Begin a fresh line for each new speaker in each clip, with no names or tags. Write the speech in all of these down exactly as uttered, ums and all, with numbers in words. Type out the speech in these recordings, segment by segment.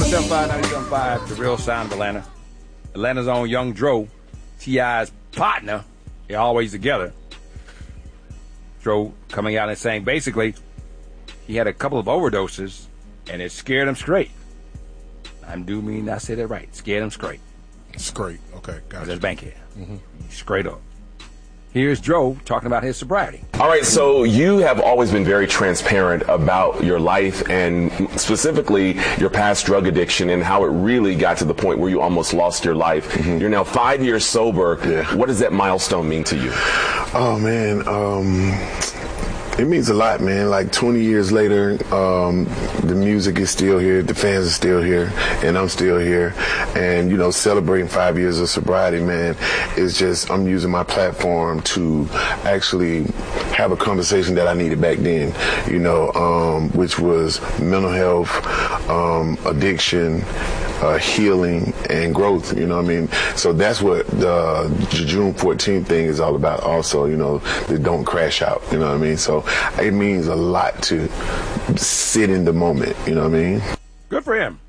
ninety-seven point five, ninety-seven point five, the real sound of Atlanta. Atlanta's own Young Dro, T I's partner. They're always together. Dro coming out and saying basically he had a couple of overdoses and it scared him straight. I do mean I said it right. Scared him straight.
Straight. Okay, got it.
That's Bankhead. Mm-hmm. Straight up. Here's Dro talking about his sobriety.
All right, so you have always been very transparent about your life and specifically your past drug addiction and how it really got to the point where you almost lost your life. Mm-hmm. You're now five years sober.
Yeah.
What does that milestone mean to you?
Oh, man. Um... It means a lot, man. Like twenty years later, um, the music is still here, the fans are still here, and I'm still here. And, you know, celebrating five years of sobriety, man, is just, I'm using my platform to actually have a conversation that I needed back then, you know, um, which was mental health, um, addiction, Uh, healing and growth, you know what I mean? So that's what the June fourteenth thing is all about also, you know, the don't crash out, you know what I mean? So it means a lot to sit in the moment, you know what I mean?
Good for him.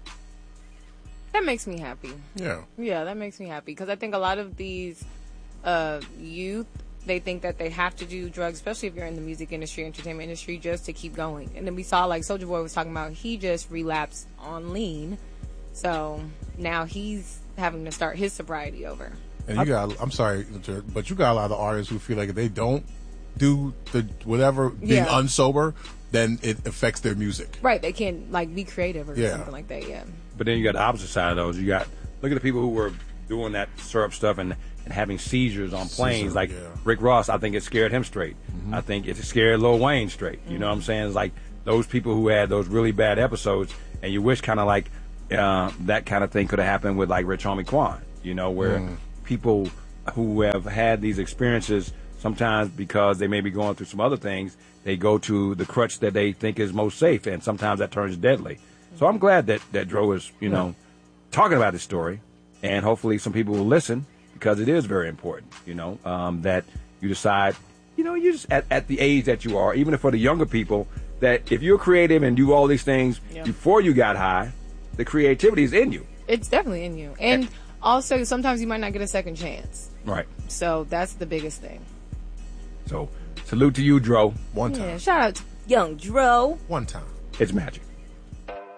That makes me happy.
Yeah.
Yeah, that makes me happy because I think a lot of these uh, youth, they think that they have to do drugs, especially if you're in the music industry, entertainment industry, just to keep going. And then we saw, like Soulja Boy was talking about, he just relapsed on lean. So now he's having to start his sobriety over.
And you got, I'm sorry, but you got a lot of artists who feel like if they don't do the whatever being
Yeah.
unsober, then it affects their music.
Right, they can't like be creative or
Yeah.
something like that, yeah.
But then you got the opposite side of those. You got, look at the people who were doing that syrup stuff and, and having seizures on planes.
Seizure,
like
yeah.
Rick Ross, I think it scared him straight.
Mm-hmm.
I think it scared Lil Wayne straight. You know what I'm saying? It's like those people who had those really bad episodes, and you wish kind of like uh, that kind of thing could have happened with like Rich Homie Quan, you know, where
Mm.
people who have had these experiences, sometimes because they may be going through some other things, they go to the crutch that they think is most safe, and sometimes that turns deadly. So I'm glad that, that Dro is, you know, talking about his story, and hopefully some people will listen, because it is very important, you know, um, that you decide, you know, you just at, at the age that you are, even for the younger people, that if you're creative and do all these things
Yeah.
before you got high, the creativity is in you.
It's definitely in you. And also, sometimes you might not get a second chance.
Right.
So that's the biggest thing.
So salute to you, Dro.
One time.
Yeah, shout out to Young Dro.
One time.
It's magic.